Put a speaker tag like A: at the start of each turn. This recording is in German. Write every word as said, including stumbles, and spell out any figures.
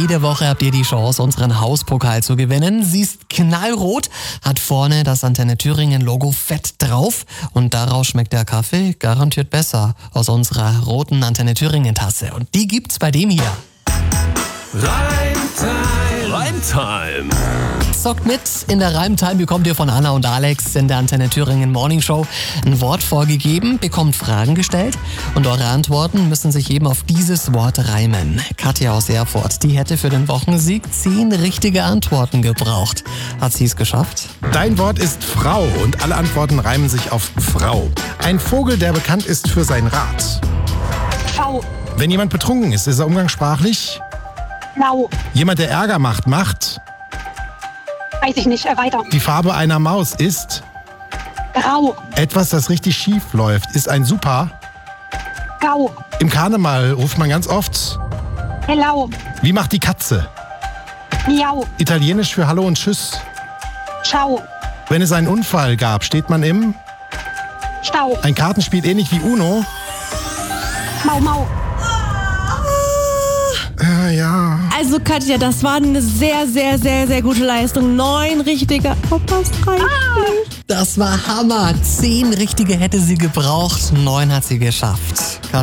A: jede Woche habt ihr die Chance, unseren Hauspokal zu gewinnen. Sie ist knallrot, hat vorne das Antenne Thüringen Logo fett drauf und daraus schmeckt der Kaffee garantiert besser aus unserer roten Antenne Thüringen Tasse. Und die gibt's bei dem hier.
B: Reimtime. Reimtime.
A: Zockt mit. In der Reimtime bekommt ihr von Anna und Alex in der Antenne Thüringen Morning Show ein Wort vorgegeben, bekommt Fragen gestellt und eure Antworten müssen sich eben auf dieses Wort reimen. Katja aus Erfurt, die hätte für den Wochensieg zehn richtige Antworten gebraucht. Hat sie es geschafft?
C: Dein Wort ist Frau und alle Antworten reimen sich auf Frau. Ein Vogel, der bekannt ist für sein Rad.
D: V.
C: Wenn jemand betrunken ist, ist er umgangssprachlich?
D: Blau.
C: Jemand, der Ärger macht, macht?
D: Weiß ich nicht. Äh, weiter.
C: Die Farbe einer Maus ist?
D: Grau.
C: Etwas, das richtig schief läuft, ist ein Super?
D: Gau.
C: Im Karneval ruft man ganz oft?
D: Hello.
C: Wie macht die Katze?
D: Miau.
C: Italienisch für Hallo und Tschüss.
D: Ciao.
C: Wenn es einen Unfall gab, steht man im?
D: Stau.
C: Ein Kartenspiel ähnlich wie Uno?
D: Mau Mau.
C: Äh, ja.
E: Also Katja, das war eine sehr, sehr, sehr, sehr gute Leistung. Neun richtige. Oh, fast reicht nicht.
A: Das war Hammer. Zehn richtige hätte sie gebraucht, neun hat sie geschafft.